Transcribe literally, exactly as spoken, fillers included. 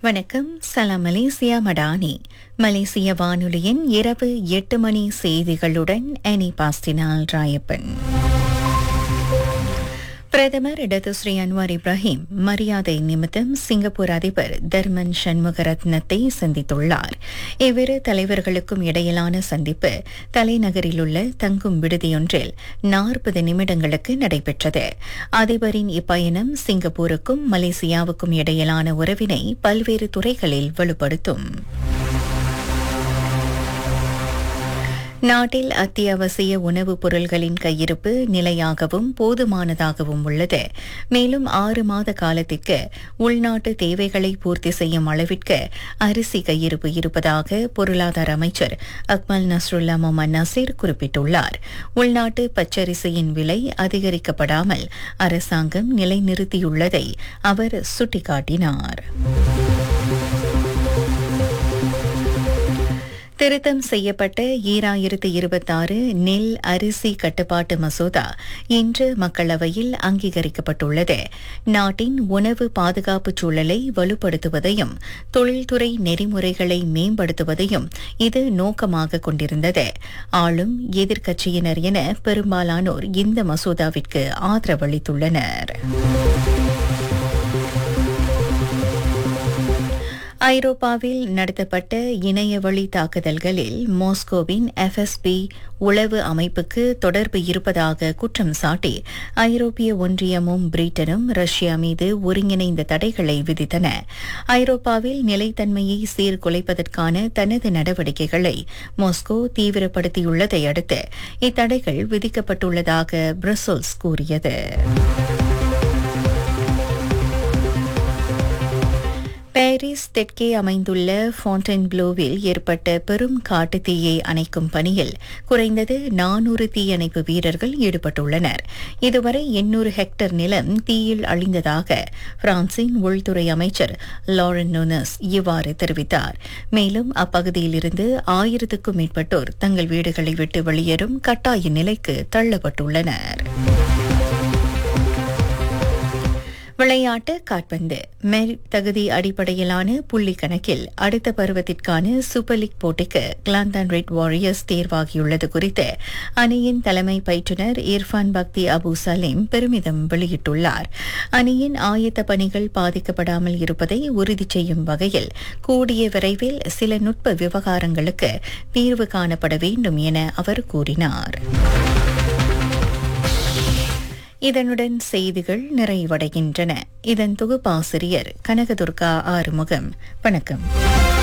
வணக்கம். சலாம் மலேசியா மடானி. மலேசிய வானொலியின் இரவு எட்டு மணி செய்திகளுடன் அனி பாஸ்டினால் ராயப்பன். பிரதமர் டத்துஸ்ரீ அன்வார் இப்ராஹிம் மரியாதை நிமித்தம் சிங்கப்பூர் அதிபர் தர்மன் சண்முகரத்னத்தை சந்தித்துள்ளார். இவ்விரு தலைவர்களுக்கும் இடையிலான சந்திப்பு தலைநகரிலுள்ள தங்கும் விடுதியொன்றில் நாற்பது நிமிடங்களுக்கு நடைபெற்றது. அதிபரின் இப்பயணம் சிங்கப்பூருக்கும் மலேசியாவுக்கும் இடையிலான உறவினை பல்வேறு துறைகளில் வலுப்படுத்தும். நாட்டில் அத்தியாவசிய உணவுப் பொருள்களின் கையிருப்பு நிலையாகவும் போதுமானதாகவும் உள்ளது. மேலும் ஆறு மாத காலத்திற்கு உள்நாட்டு தேவைகளை பூர்த்தி செய்யும் அளவிற்கு அரிசி கையிருப்பு இருப்பதாக பொருளாதார அமைச்சர் அக்மல் நஸ்ருல்லா மொமன் நசீர் குறிப்பிட்டுள்ளார். உள்நாட்டு பச்சரிசியின் விலை அதிகரிக்கப்படாமல் அரசாங்கம் நிலைநிறுத்தியுள்ளதை அவர் சுட்டிக்காட்டினார். திருத்தம் செய்யப்பட்ட ஈராயிரத்து இருபத்தாறு நெல் அரிசி கட்டுப்பாட்டு மசோதா இன்று மக்களவையில் அங்கீகரிக்கப்பட்டுள்ளது. நாட்டின் உணவு பாதுகாப்பு சூழலை வலுப்படுத்துவதையும் தொழில்துறை நெறிமுறைகளை மேம்படுத்துவதையும் இது நோக்கமாக கொண்டிருந்தது. ஆளும் எதிர்க்கட்சியினர் என பெரும்பாலானோர் இந்த மசோதாவிற்கு ஆதரவளித்துள்ளனர். ஐரோப்பாவில் நடத்தப்பட்ட இணையவழி தாக்குதல்களில் மாஸ்கோவின் எஃப்எஸ்பி உளவு அமைப்புக்கு தொடர்பு இருப்பதாக குற்றம் சாட்டி ஐரோப்பிய ஒன்றியமும் பிரிட்டனும் ரஷ்யா மீது ஒருங்கிணைந்த தடைகளை விதித்தன. ஐரோப்பாவில் நிலைத்தன்மையை சீர்குலைப்பதற்கான தனது நடவடிக்கைகளை மாஸ்கோ தீவிரப்படுத்தியுள்ளதை அடுத்து இத்தடைகள் விதிக்கப்பட்டுள்ளதாக பிரசல்ஸ் கூறியது. பாரிஸ் தெற்கே அமைந்துள்ள ஃபாண்டன்ப்ளோவில் ஏற்பட்ட பெரும் காட்டுத்தீயை அணைக்கும் பணியில் குறைந்தது நானூறு தீயணைப்பு வீரர்கள் ஈடுபட்டுள்ளனர். இதுவரை எண்ணூறு ஹெக்டேர் நிலம் தீயில் அழிந்ததாக பிரான்சின் உள்துறை அமைச்சர் லாரன் நூனஸ் இவ்வாறு தெரிவித்தார். மேலும் அப்பகுதியிலிருந்து ஆயிரத்துக்கும் மேற்பட்டோர் தங்கள் வீடுகளை விட்டு வெளியேறும் கட்டாய நிலைக்கு தள்ளப்பட்டுள்ளனர். விளையாட்டு காற்பந்து. மெரிட் தகுதி அடிப்படையிலான புள்ளி கணக்கில் அடுத்த பருவத்திற்கான சூப்பர் லீக் போட்டிக்கு கிளாந்தான் ரெட் வாரியர்ஸ் தேர்வாகியுள்ளது குறித்து அணியின் தலைமை பயிற்றுநர் இர்ஃபான் பக்தி அபு சலீம் பெருமிதம் வெளியிட்டுள்ளார். அணியின் ஆயத்த பணிகள் பாதிக்கப்படாமல் இருப்பதை உறுதி செய்யும் வகையில் கூடிய விரைவில் சில நுட்ப விவகாரங்களுக்கு தீர்வு காணப்பட வேண்டும் என அவர் கூறினார். இதனுடன் செய்திகள் நிறைவடைகின்றன. இதன் தொகுப்பாசிரியர் கனகதுர்கா ஆறுமுகம். வணக்கம்.